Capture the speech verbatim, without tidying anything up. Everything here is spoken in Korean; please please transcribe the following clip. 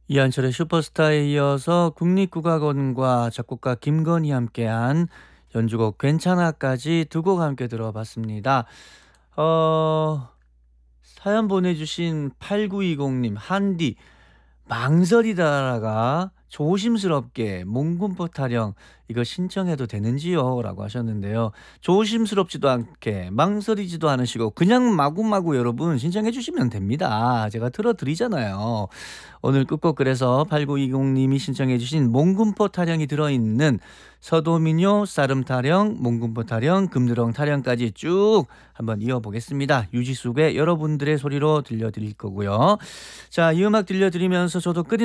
이한철의 슈퍼스타에 이어서 국립국악원과 작곡가 김건희 함께한 연주곡 괜찮아까지 두 곡 함께 들어봤습니다. 어, 사연 보내주신 팔구이공님, 한디, 망설이다가 조심스럽게 몽군포 타령 이거 신청해도 되는지요? 라고 하셨는데요. 조심스럽지도 않게 망설이지도 않으시고 그냥 마구마구 여러분 신청해 주시면 됩니다. 제가 틀어드리잖아요. 오늘 끝곡 그래서 팔구이공님이 신청해 주신 몽군포 타령이 들어있는 서도민요, 쌀음 타령, 몽군포 타령, 금드렁 타령까지 쭉 한번 이어보겠습니다. 유지숙의 여러분들의 소리로 들려드릴 거고요. 자, 이 음악 들려드리면서 저도 끝